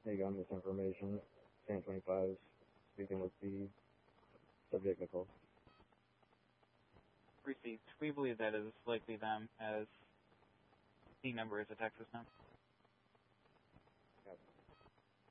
Hey, got misinformation. San 25 speaking with the subject Nicole. Received. We believe that is likely them, as the number is a Texas number.